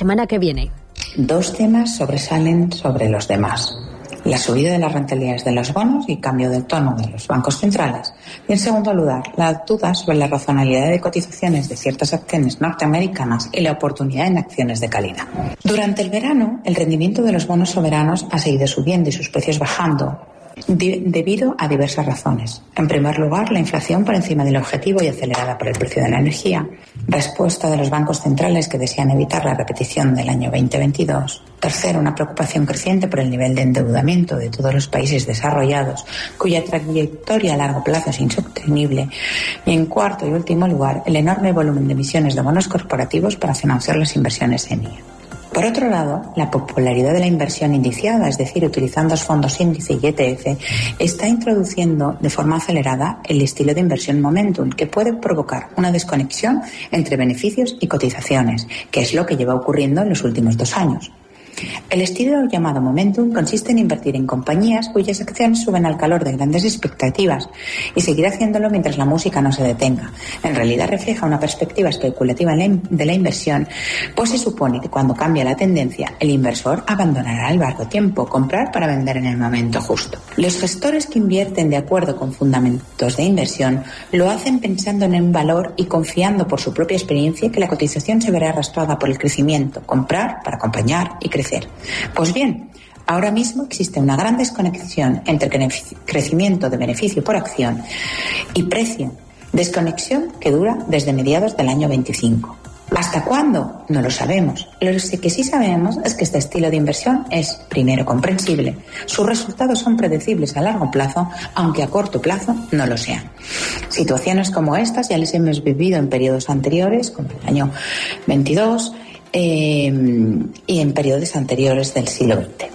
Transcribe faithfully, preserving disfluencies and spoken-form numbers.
semana que viene. Dos temas sobresalen sobre los demás: la subida de las rentabilidades de los bonos y cambio de tono de los bancos centrales. Y en segundo lugar, la duda sobre la razonabilidad de cotizaciones de ciertas acciones norteamericanas y la oportunidad en acciones de calidad. Durante el verano, el rendimiento de los bonos soberanos ha seguido subiendo y sus precios bajando, debido a diversas razones. En primer lugar, la inflación por encima del objetivo y acelerada por el precio de la energía, respuesta de los bancos centrales que desean evitar la repetición del año veinte veintidós. Tercero, una preocupación creciente por el nivel de endeudamiento de todos los países desarrollados, cuya trayectoria a largo plazo es insostenible. Y en cuarto y último lugar, el enorme volumen de emisiones de bonos corporativos para financiar las inversiones en I A. Por otro lado, la popularidad de la inversión indiciada, es decir, utilizando los fondos índice y E T F, está introduciendo de forma acelerada el estilo de inversión momentum, que puede provocar una desconexión entre beneficios y cotizaciones, que es lo que lleva ocurriendo en los últimos dos años. El estilo llamado momentum consiste en invertir en compañías cuyas acciones suben al calor de grandes expectativas y seguir haciéndolo mientras la música no se detenga. En realidad refleja una perspectiva especulativa de la inversión, pues se supone que cuando cambia la tendencia, el inversor abandonará al largo tiempo comprar para vender en el momento justo. Los gestores que invierten de acuerdo con fundamentos de inversión lo hacen pensando en un valor y confiando por su propia experiencia que la cotización se verá arrastrada por el crecimiento, comprar para acompañar y crecer. Pues bien, ahora mismo existe una gran desconexión entre crecimiento de beneficio por acción y precio, desconexión que dura desde mediados del año veinticinco. ¿Hasta cuándo? No lo sabemos. Lo que sí sabemos es que este estilo de inversión es, primero, comprensible. Sus resultados son predecibles a largo plazo, aunque a corto plazo no lo sean. Situaciones como estas ya les hemos vivido en periodos anteriores, como el año veintidós, Eh, y en periodos anteriores del siglo veinte.